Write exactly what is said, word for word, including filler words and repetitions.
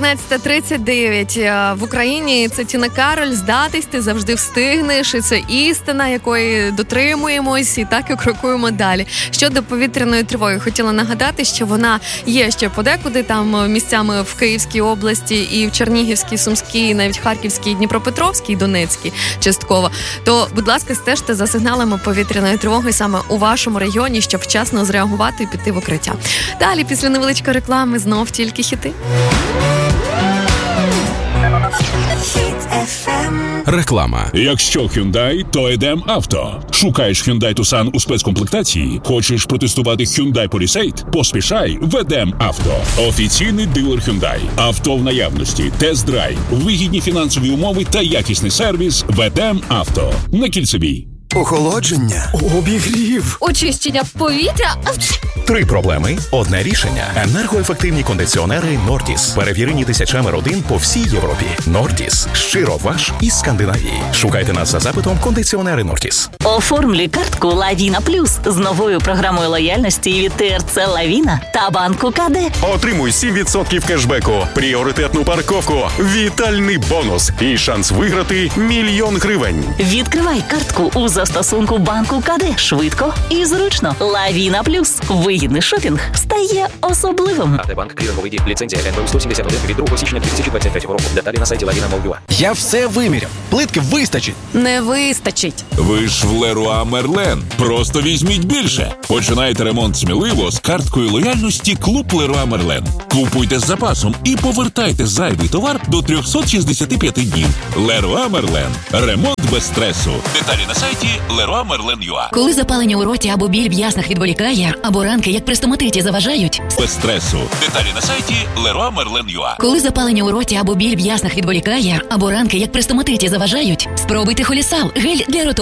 чотирнадцята тридцять дев'ять в Україні. Це Тіна Кароль. Здатись, ти завжди встигнеш. І це істина, якої дотримуємось, і так і крокуємо далі. Щодо повітряної тривоги, хотіла нагадати, що вона є ще подекуди, там місцями в Київській області, і в Чернігівській, Сумській, і навіть Харківській, Дніпропетровській, Донецькій частково. То, будь ласка, стежте за сигналами повітряної тривоги саме у вашому регіоні, щоб вчасно зреагувати і піти в укриття. Далі, після невеличкої реклами, знов тільки хіти. Реклама. Якщо Hyundai, то Едем Авто. Шукаєш Hyundai Tucson у спецкомплектації? Хочеш протестувати Hyundai Palisade? Поспішай в Едем Авто. Офіційний дилер Hyundai. Авто в наявності, тест-драйв, вигідні фінансові умови та якісний сервіс в Едем Авто. На Кільцевій. Охолодження, обігрів, очищення повітря. Три проблеми, одне рішення. Енергоефективні кондиціонери Нордіс. Перевірені тисячами родин по всій Європі. Нордіс. Щиро ваш із Скандинавії. Шукайте нас за запитом кондиціонери Нордіс. Оформлюй картку Лавіна Плюс з новою програмою лояльності від ТРЦ Лавіна та банку КД. Отримуй сім відсотків кешбеку, пріоритетну парковку, вітальний бонус і шанс виграти мільйон гривень. Відкривай картку у застосунку банку КД. Швидко і зручно. Лавіна Плюс. Вигідний шопінг стає особливим. АТ Банк, кліринговий дій, ліцензія ен бе у сто сімдесят один від другого січня дві тисячі двадцять третього року. Деталі на сайті lavina точка ua. Я все виміряв. Плитки вистачить. Не вистачить. Ви ж в Леруа Мерлен. Просто візьміть більше. Починайте ремонт сміливо з карткою лояльності Клуб Леруа Мерлен. Купуйте з запасом і повертайте зайвий товар до триста шістдесят п'ять днів. Леруа Мерлен. Ремонт без стресу. Деталі на сайті леруа мерлен точка ю а. Коли запалення у роті або біль в яснах відволікає, або ранки, як при стоматиті, заважають. Без стресу. Деталі на сайті леруа мерлен точка ю а. Коли запалення у роті або біль в яснах відволікає, або ранки, як при стоматиті, заважають, спробуйте Холісал, гель для роту.